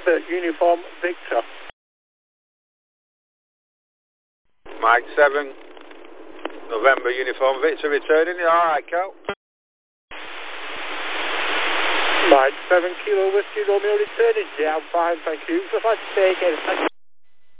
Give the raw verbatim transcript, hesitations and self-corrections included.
Delta Uniform Victor. Mike seven, November Uniform Victor returning. You alright, Cal? Mike seven, Kilo Whiskey Romeo returning. Yeah, I'm fine, thank you. Just like to say again, thank you